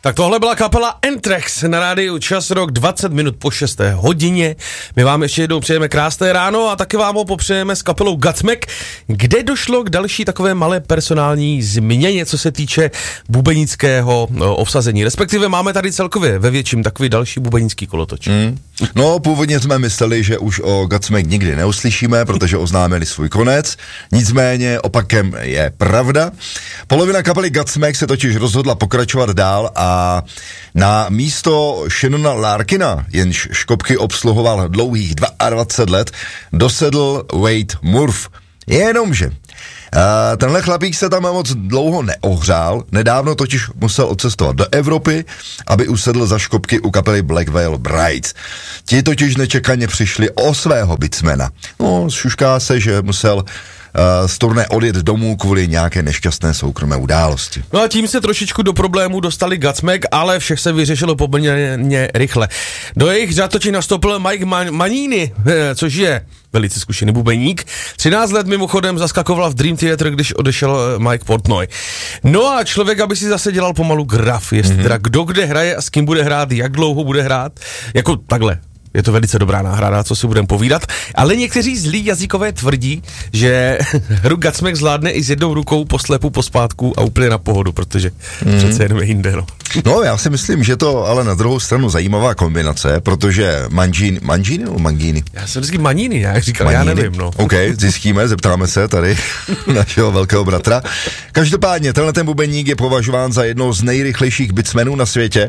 Tak tohle byla kapela Anthrax na rádiu Čas Rock 20 minut po 6. hodině. My vám ještě jednou přejeme krásné ráno a taky vám ho popřejeme s kapelou Godsmack, kde došlo k další takové malé personální změně, co se týče bubenického obsazení. Respektive máme tady celkově ve větším takový další bubenický kolotoč. No, původně jsme mysleli, že už o Godsmack nikdy neuslyšíme, protože oznámili svůj konec. Nicméně opakem je pravda. Polovina kapely Godsmack se totiž rozhodla pokračovat dál a na místo Shannona Larkina, jenž škopky obsluhoval dlouhých 22 let, dosedl Wade Murph. Jenomže tenhle chlapík se tam moc dlouho neohřál, nedávno totiž musel odcestovat do Evropy, aby usedl za škopky u kapely Black Veil Brides. Ti totiž nečekaně přišli o svého bicmana. No, šušká se, že musel z turné odjet domů kvůli nějaké nešťastné soukromé události. No a tím se trošičku do problémů dostali Godsmack, ale vše se vyřešilo poměrně rychle. Do jejich řad totiž nastoupil Mike Manini, což je velice zkušený bubeník. 13 let mimochodem zaskakoval v Dream Theater, když odešel Mike Portnoy. No a člověk, aby si zase dělal pomalu graf, jestli teda kdo kde hraje a s kým bude hrát, jak dlouho bude hrát, jako takhle. Je to velice dobrá náhrada, co si budeme povídat, ale někteří zlí jazykové tvrdí, že hru Godsmack zvládne i s jednou rukou po slepu, po zpátku a úplně na pohodu, protože přece jenom je jinde, no. No, já si myslím, že to ale na druhou stranu zajímavá kombinace, protože Mangini nebo Mangini? Já jsem vždycky Manini, jak říkal, Manini? já nevím, no. OK, zjistíme, zeptáme se tady našeho velkého bratra. Každopádně, tenhle ten bubeník je považován za jednou z nejrychlejších bitsmenů na světě.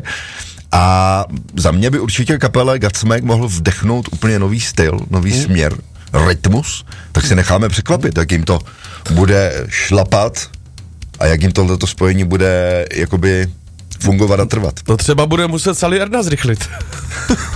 A za mě by určitě kapela Godsmack mohl vdechnout úplně nový styl, nový směr, rytmus, tak si necháme překvapit, jak jim to bude šlapat a jak jim tohleto spojení bude jakoby fungovat a trvat. To třeba bude muset Sally Erna zrychlit.